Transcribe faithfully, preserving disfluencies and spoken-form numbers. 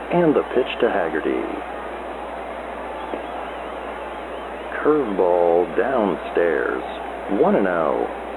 And the pitch to Haggerty. Curveball downstairs. one and oh.